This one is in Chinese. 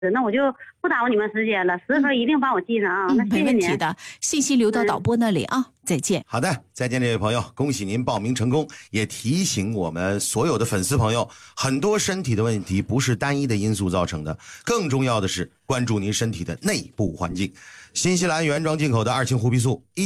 那我就不耽误你们时间了，时刻一定帮我记上啊。那谢谢您。 没问题的，信息留到导播那里啊。再见。 好的，再见，这位朋友，恭喜您报名成功，也提醒我们所有的粉丝朋友，很多身体的问题不是单一的因素造成的，更重要的是关注您身体的内部环境。新西兰原装进口的2氢胡皮素。